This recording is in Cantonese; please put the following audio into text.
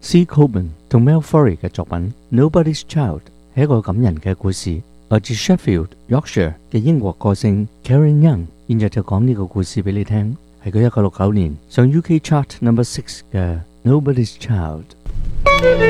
C. Coben 同 Mel Furry 嘅作品《Nobody's Child》係一個感人嘅故事，來自 Sheffield、Yorkshire 嘅英國歌星 Karen Young。現在就講呢個故事俾你聽，係佢1969年上 UK Chart No.6 嘅《Nobody's Child》。